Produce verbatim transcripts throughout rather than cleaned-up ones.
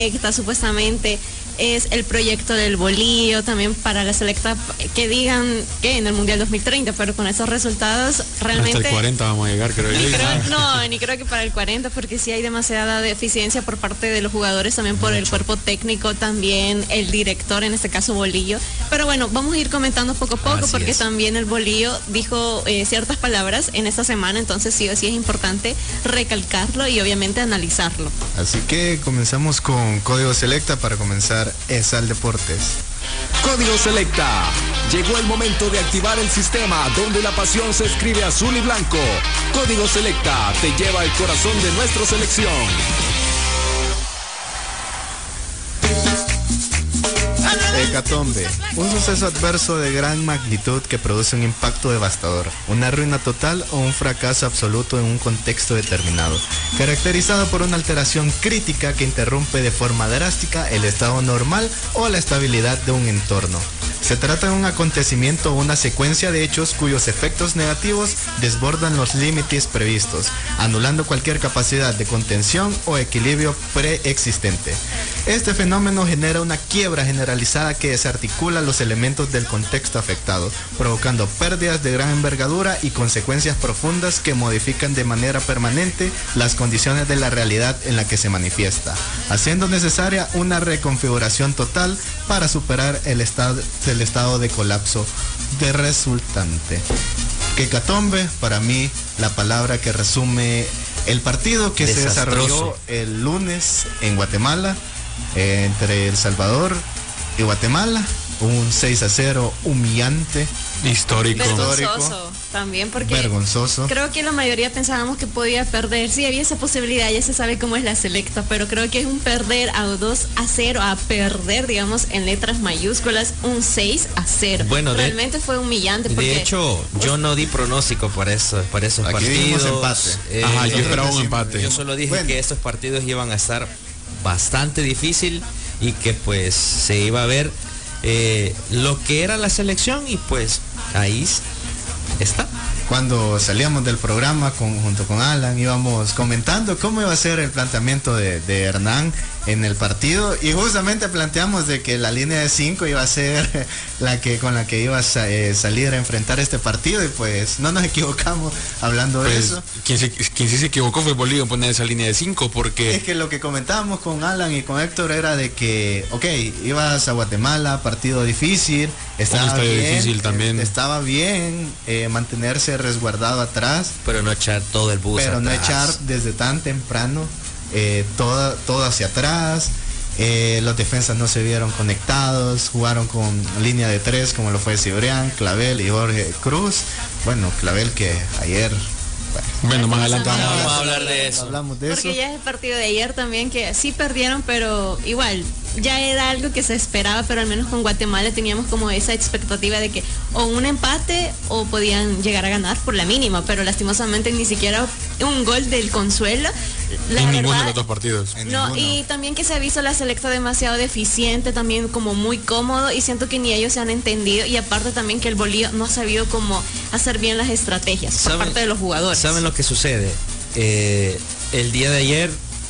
Selecta, supuestamente es el proyecto del bolillo también para la selecta, que digan que en el Mundial dos mil treinta, pero con esos resultados realmente... Hasta el cuarenta vamos a llegar, creo ni yo. creo, no, ni creo que para el cuarenta, porque sí hay demasiada deficiencia por parte de los jugadores, también por el cuerpo técnico, también el director, en este caso Bolillo. Pero bueno, vamos a ir comentando poco a poco, Así porque es. también el Bolillo dijo eh, ciertas palabras en esta semana, entonces sí o sí es importante recalcarlo y obviamente analizarlo. Así que comenzamos con Código Selecta para comenzar ESAL Deportes. Código Selecta. Llegó el momento de activar el sistema donde la pasión se escribe azul y blanco. Código Selecta te lleva al corazón de nuestra selección. Hecatombe, un suceso adverso de gran magnitud que produce un impacto devastador, una ruina total o un fracaso absoluto en un contexto determinado, caracterizado por una alteración crítica que interrumpe de forma drástica el estado normal o la estabilidad de un entorno. Se trata de un acontecimiento o una secuencia de hechos cuyos efectos negativos desbordan los límites previstos, anulando cualquier capacidad de contención o equilibrio preexistente. Este fenómeno genera una quiebra generalizada que desarticula los elementos del contexto afectado, provocando pérdidas de gran envergadura y consecuencias profundas que modifican de manera permanente las condiciones de la realidad en la que se manifiesta, haciendo necesaria una reconfiguración total para superar el estado, el estado de colapso de resultante. Hecatombe, para mí, la palabra que resume el partido que se desarrolló el lunes en Guatemala, eh, entre El Salvador y Guatemala, un seis a cero humillante, histórico, vergonzoso también, porque vergonzoso. Creo que la mayoría pensábamos que podía perder. Sí, había esa posibilidad, ya se sabe cómo es la selecta, pero creo que es un perder a dos a cero, a perder, digamos, en letras mayúsculas, un seis a cero. Bueno, realmente de, fue humillante. Porque, de hecho, yo no di pronóstico por eso, por esos aquí partidos. Empate. Eh, Ajá, yo yo esperaba un siempre, empate. Yo solo dije bueno. que estos partidos iban a estar bastante difícil y que pues se iba a ver eh, lo que era la selección, y pues ahí está. Cuando salíamos del programa con, junto con Alan, íbamos comentando cómo iba a ser el planteamiento de, de Hernán en el partido, y justamente planteamos de que la línea de cinco iba a ser la que con la que iba a eh, salir a enfrentar este partido, y pues no nos equivocamos hablando pues, de eso. Quien, se, quien sí se equivocó fue Bolillo en poner esa línea de cinco, porque... Es que lo que comentábamos con Alan y con Héctor era de que, ok, ibas a Guatemala, partido difícil, estaba un bien, difícil también. Eh, estaba bien eh, mantenerse resguardado atrás, Pero no echar todo el bus pero atrás. no echar desde tan temprano eh, todo, todo hacia atrás. Eh, los defensas no se vieron conectados, jugaron con línea de tres como lo fue Cibrián, Clavel y Jorge Cruz. Bueno, Clavel que ayer... Bueno, más adelante No, vamos a vamos a hablar. hablar de eso. Hablamos de porque eso. ya es el partido de ayer también, que sí perdieron, pero igual ya era algo que se esperaba, pero al menos con Guatemala teníamos como esa expectativa de que o un empate o podían llegar a ganar por la mínima, pero lastimosamente ni siquiera un gol del Consuelo. La En verdad, ninguno de los dos partidos. En no, ninguno. y también que se ha visto la selecta demasiado deficiente, también como muy cómodo, y siento que ni ellos se han entendido, y aparte también que el Bolillo no ha sabido cómo hacer bien las estrategias por ¿Saben- parte de los jugadores. ¿Saben lo que sucede? Eh, el día de ayer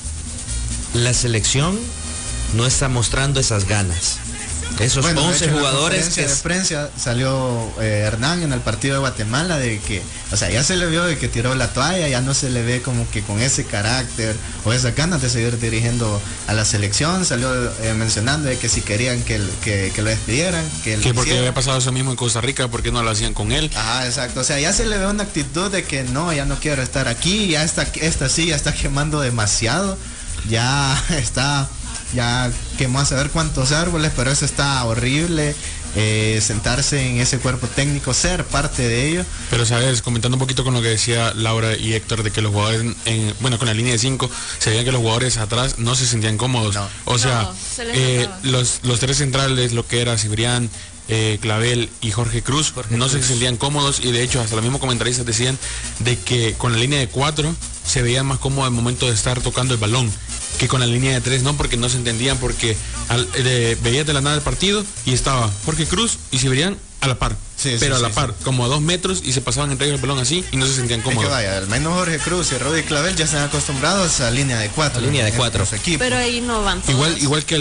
la selección no está mostrando esas ganas. Esos Bueno, de once hecho, en la jugadores conferencia que de prensa salió eh, Hernán en el partido de Guatemala de que, o sea, ya se le vio de que tiró la toalla, ya no se le ve como que con ese carácter o esa ganas de seguir dirigiendo a la selección. Salió eh, mencionando de que si querían que, que, que lo despidieran, que, Que lo porque hicieran. había pasado eso mismo en Costa Rica, ¿por qué no lo hacían con él? Ajá, exacto. O sea, ya se le ve una actitud de que no, ya no quiero estar aquí, ya está, esta sí, ya está quemando demasiado, ya está, ya quemó a saber cuántos árboles, pero eso está horrible. Eh, sentarse en ese cuerpo técnico, ser parte de ello. Pero sabes, comentando un poquito con lo que decía Laura y Héctor, de que los jugadores, en, en- bueno, con la línea de cinco, se veían que los jugadores atrás no se sentían cómodos. No. O sea, No, se les eh, notaba. los, los tres centrales, lo que era Cibrián, eh, Clavel y Jorge Cruz, Jorge no Cruz. se sentían cómodos, y de hecho hasta los mismos comentaristas decían de que con la línea de cuatro se veían más cómodos al momento de estar tocando el balón que con la línea de tres, no, porque no se entendían, porque al, eh, veías de la nada el partido y estaba Jorge Cruz y Cibrián a la par. Sí, sí, pero a la sí, par, sí. como a dos metros y se pasaban entre ellos el balón así y no se sentían Es que cómodos. vaya, al menos Jorge Cruz y Rudy Clavel ya están acostumbrados a línea de cuatro. A línea de en- cuatro. en su equipo. Pero ahí no van todos. Igual, igual que